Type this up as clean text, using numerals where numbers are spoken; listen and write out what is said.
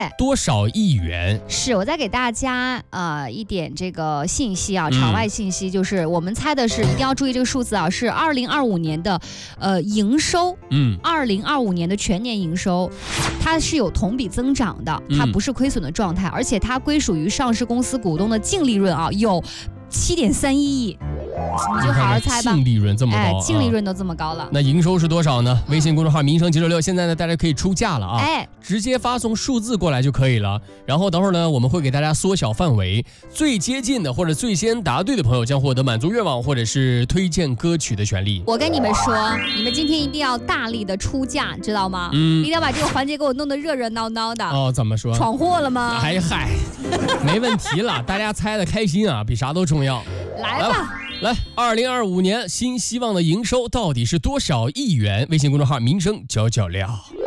多少亿元？ 是我再给大家一点这个信息啊，场外信息，就是我们猜的是一定要注意这个数字啊，是2025年的营收，2025年的全年营收，它是有同比增长的，它不是亏损的状态，而且它归属于上市公司股东的净利润啊，有7.31亿。你就好好猜吧。 净利润这么高， 净利润都这么高了。 那营收是多少呢？微信公众号民生996，现在呢大家可以出价了啊，直接发送数字过来就可以了。然后等会儿呢，我们会给大家缩小范围，最接近的或者最先答对的朋友将获得满足愿望或者是推荐歌曲的权利。 我跟你们说，你们今天一定要大力的出价，知道吗？一定要把这个环节给我弄得热热闹闹的。 哦，怎么说？ 闯祸了吗？ 嗨，没问题了，大家猜的开心啊，比啥都重要。 来吧。 来，2025年新希望的营收到底是多少亿元？微信公众号民生996。